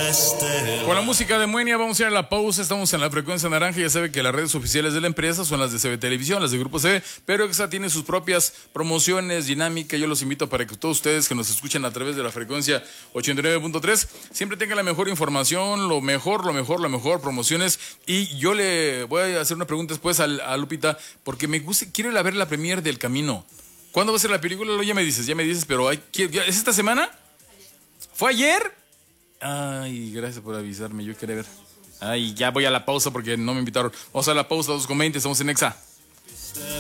Con la música de Moenia vamos a ir a la pausa. Estamos en la frecuencia naranja. Ya sabe que las redes oficiales de la empresa son las de CB Televisión, las de Grupo CB, pero EXA tiene sus propias promociones, dinámica. Yo los invito para que todos ustedes que nos escuchen a través de la frecuencia 89.3 siempre tengan la mejor información, lo mejor, promociones. Y yo le voy a hacer una pregunta después a Lupita, porque me gusta, quiero ir a ver la premier del Camino. ¿Cuándo va a ser la película? Ya me dices, pero ¿es esta semana? ¿Fue ayer? Ay, gracias por avisarme, yo quería ver. Ay, ya voy a la pausa porque no me invitaron. Vamos a la pausa, 2:20, estamos en EXA.